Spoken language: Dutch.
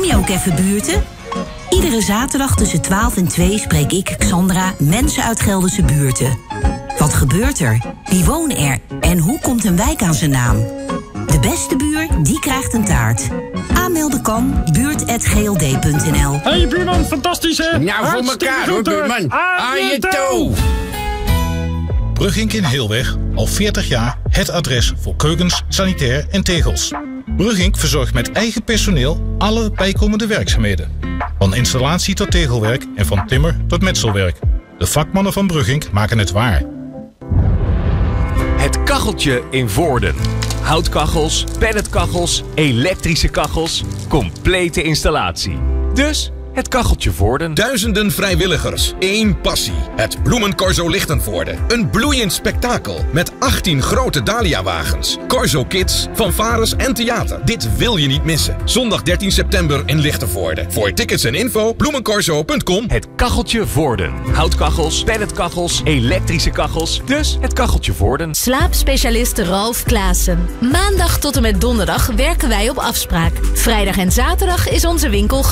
je ook even buurten? Iedere zaterdag tussen 12 en 2 spreek ik, Xandra, mensen uit Gelderse Buurten. Wat gebeurt er? Wie wonen er? En hoe komt een wijk aan zijn naam? De beste buur, die krijgt een taart. Aanmelden kan buurt@gld.nl. Hey buurman, fantastisch hè? Nou, voor elkaar hoor, buurman. Aan je toe! Brugink in Heelweg, al 40 jaar het adres voor keukens, sanitair en tegels. Brugink verzorgt met eigen personeel alle bijkomende werkzaamheden. Van installatie tot tegelwerk en van timmer tot metselwerk. De vakmannen van Brugink maken het waar. Het kacheltje in Voorden. Houtkachels, pelletkachels, elektrische kachels. Complete installatie. Dus het kacheltje Voorden. Duizenden vrijwilligers, één passie. Het Bloemencorso Lichtenvoorde. Een bloeiend spektakel met 18 grote Dahlia-wagens. Corso Kids, fanfares en theater. Dit wil je niet missen. Zondag 13 september in Lichtenvoorde. Voor tickets en info bloemencorso.com. Het kacheltje Voorden. Houtkachels, pelletkachels, elektrische kachels. Dus het kacheltje Voorden. Slaapspecialist Ralf Klaassen. Maandag tot en met donderdag werken wij op afspraak. Vrijdag en zaterdag is onze winkel